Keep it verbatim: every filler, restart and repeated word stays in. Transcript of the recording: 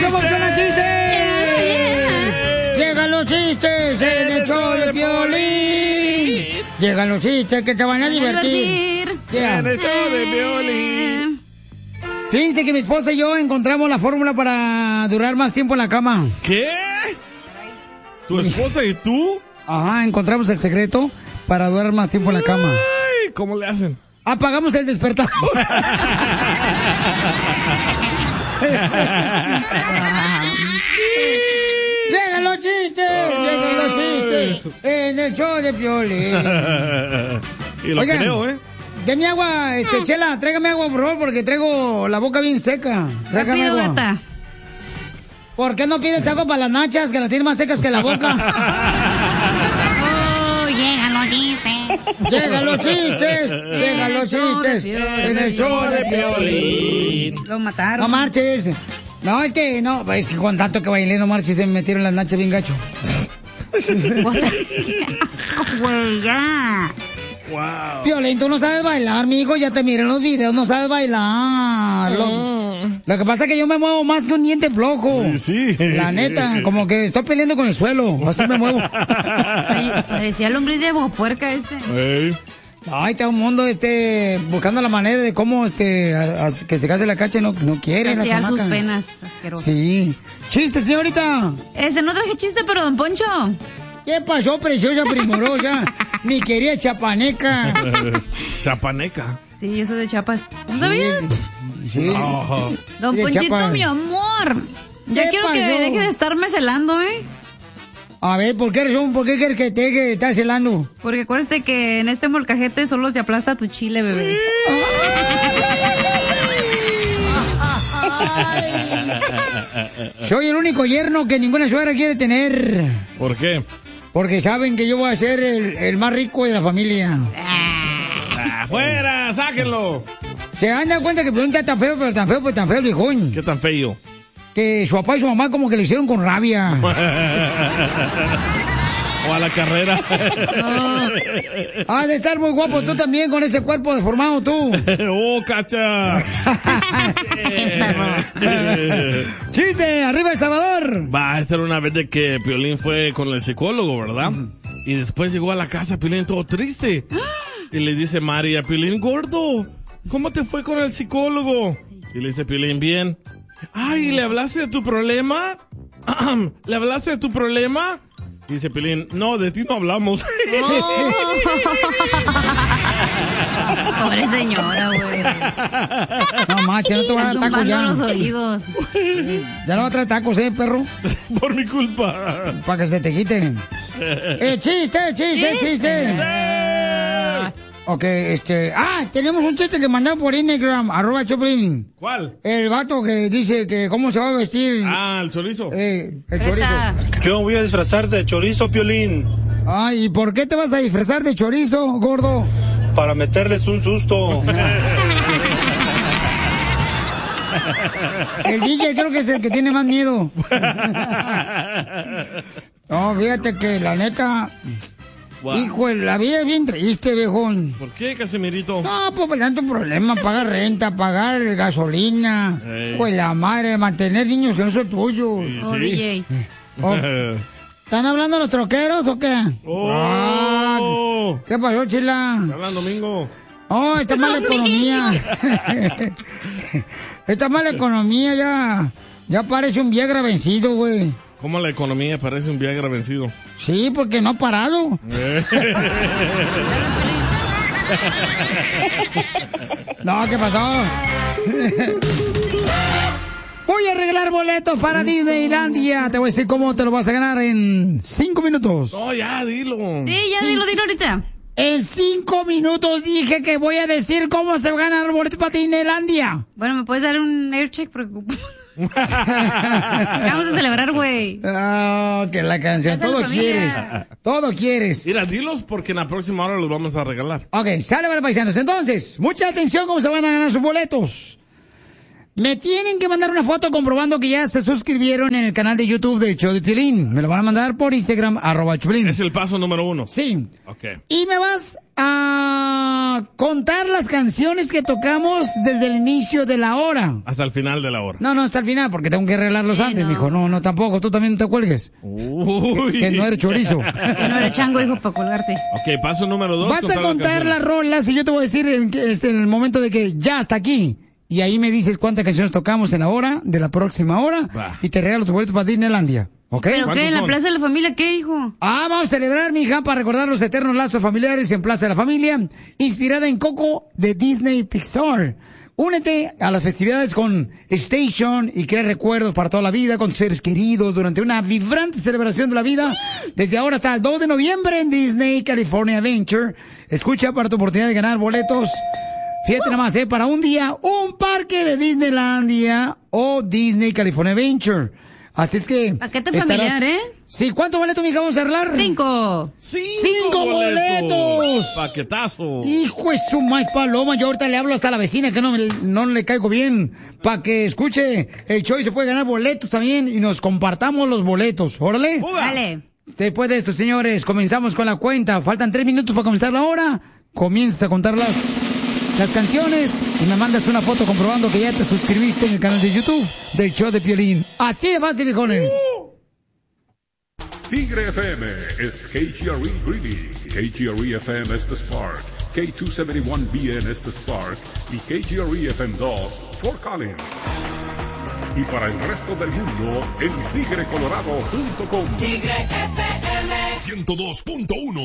papuchona, chistes! ¡Llegan los chistes en el show de Piolín! Llegan los chistes que te van a divertir. Yeah. En el show de Piolín. Fíjense que mi esposa y yo encontramos la fórmula para durar más tiempo en la cama. ¿Qué? ¿Tu esposa y tú? Ajá, encontramos el secreto para durar más tiempo en la cama. Ay, ¿cómo le hacen? Apagamos el despertador. ¡Llegan los chistes! ¡Llegan los chistes! En el show de Piolín. Y lo Oigan, creo, ¿eh? De mi agua, este, Chela, tráigame agua, por favor, porque traigo la boca bien seca. Tráigame agua. Gata. ¿Por qué no pides agua para las nachas, que las tiene más secas que la boca? Oh, llegan los chistes. Llegan los chistes. Llegan los chistes. En el show de Piolín. Lo mataron. No marches. No, es que, no, es que con tanto que bailé, no marches, se me metieron las nachas bien gacho. Güey, ya. Wow. Piolín, tú no sabes bailar, mijo, ya te miré en los videos, no sabes bailar. Lo, lo que pasa es que yo me muevo más que un diente flojo. Sí. La neta, como que estoy peleando con el suelo, así me muevo. Ay, parecía lombriz de puerca este. Hey. Ay, está un mundo este buscando la manera de cómo este a, a, que se case la cacha, no, no quiere la Saciar chamaca. sus penas asquerosas. Sí. Chiste, señorita. Ese no traje chiste, pero don Poncho. ¿Qué pasó, preciosa primorosa? Mi querida chapaneca. Chapaneca. Sí, yo soy de Chiapas. ¿No sabías? Sí. No. Don De Ponchito, Chiapas. mi amor. Ya ¿Qué quiero que pasó? me deje de estarme celando, ¿eh? A ver, ¿por qué razón? ¿Por qué quieres que te que estás celando? Porque acuérdate que en este molcajete solo se aplasta tu chile, bebé. Soy el único yerno que ninguna suegra quiere tener. ¿Por qué? Porque saben que yo voy a ser el, el más rico de la familia. ¡Afuera! ¡Sáquenlo! Se han dado cuenta que Piolín está tan feo, pero tan feo, pero tan feo el viejón. ¿Qué tan feo? Que su papá y su mamá como que lo hicieron con rabia. O a la carrera. Oh. Has de estar muy guapo tú también con ese cuerpo deformado tú. ¡Oh, cacha! ¡Chiste! ¡Arriba El Salvador! Va, esta era una vez de que Piolín fue con el psicólogo, ¿verdad? Y después llegó a la casa Piolín todo triste. Y le dice María, Piolín, gordo, ¿cómo te fue con el psicólogo? Y le dice Piolín, bien. Ay, ¿le hablaste de tu problema? ¿Le hablaste de tu problema? Y dice Piolín, no, de ti no hablamos. Oh. Pobre señora, güey. No, macho, no te voy a dar tacos ya. los oídos. Ya no va a traer tacos, ¿eh, perro? Por mi culpa. Para que se te quiten. ¡Eh, chiste, chiste, chiste! Ok, este... Ah, tenemos un chiste que mandaron por Instagram, arroba Choplin. ¿Cuál? El vato que dice que cómo se va a vestir. Ah, el chorizo. Eh, el chorizo. Yo voy a disfrazar de chorizo, Piolín. Ah, ¿y por qué te vas a disfrazar de chorizo, gordo? Para meterles un susto. El D J creo que es el que tiene más miedo. No, fíjate que la neta... Wow. Hijo, la vida es bien triste, viejón. ¿Por qué, Casimirito? No, pues tanto problema, pagar renta, pagar gasolina, hey. Pues la madre, mantener niños que no son tuyos. Sí, oh, sí. D J. Oh. ¿Están hablando los troqueros o qué? Oh. Ah, ¿qué pasó, Chila? ¿Qué hablan, Domingo? Oh, está mala economía. Está mala economía ya. Ya parece un Viagra vencido, güey. ¿Cómo la economía parece un Viagra vencido? Sí, porque no ha parado. No, ¿qué pasó? Voy a arreglar boletos para Disneylandia. Te voy a decir cómo te lo vas a ganar en cinco minutos. No, ya, dilo. Sí, ya sí. dilo, dilo ahorita. En cinco minutos dije que voy a decir cómo se va a ganar el boleto para Disneylandia. Bueno, ¿me puedes dar un air check? Vamos a celebrar, güey. Oh, que la canción. Todo quieres. Todo quieres. Mira, dilos porque en la próxima hora los vamos a regalar. Ok, sale, para paisanos. Entonces, mucha atención cómo se van a ganar sus boletos. Me tienen que mandar una foto comprobando que ya se suscribieron en el canal de YouTube del Show de Piolín. Me lo van a mandar por Instagram, arroba Piolín. Es el paso número uno. Sí. Ok. Y me vas a a contar las canciones que tocamos desde el inicio de la hora. Hasta el final de la hora. No, no, hasta el final, porque tengo que arreglarlos Sí, antes, no. mijo. No, no, tampoco. Tú también no te cuelgues. Uy. Que, que no eres chorizo. Que no eres chango, hijo, para colgarte. Ok, paso número dos. Vas a contar las las rolas y yo te voy a decir en, que- este, en el momento de que ya hasta aquí. Y ahí me dices cuántas canciones tocamos en la hora de la próxima hora. Va. Y te regalo tus boletos para Disneylandia. ¿Ok? ¿Pero ¿Cuántos qué? ¿En la son? Plaza de la Familia qué, hijo? Ah, vamos a celebrar, mija, para recordar los eternos lazos familiares en Plaza de la Familia, inspirada en Coco de Disney Pixar. Únete a las festividades con Station y crea recuerdos para toda la vida con tus seres queridos durante una vibrante celebración de la vida. Desde ahora hasta el dos de noviembre en Disney California Adventure. Escucha para tu oportunidad de ganar boletos. Fíjate nada más, ¿eh? Para un día, un parque de Disneylandia o Disney California Adventure. Así es que... Paquete estarás- familiar, ¿eh? Sí, ¿cuántos boletos, mija, vamos a arreglar? Cinco. ¡Cinco, ¡Cinco boletos! ¡Paquetazo! Hijo de su maíz paloma, yo ahorita le hablo hasta a la vecina que no, me- no le caigo bien, para que escuche el show y se puede ganar boletos también y nos compartamos los boletos, órale. Dale. Después de esto, señores, comenzamos con la cuenta, faltan tres minutos para comenzar la hora, comienzas a contar las, las canciones y me mandas una foto comprobando que ya te suscribiste en el canal de YouTube del show de Piolín. Así de fácil, viejones. Tigre F M es K G R E Greeley, K G R E F M es The Spark, K doscientos setenta y uno B N es The Spark y K G R E F M dos Fort Collins. Y para el resto del mundo en tigre colorado punto com. Tigre F M ciento dos punto uno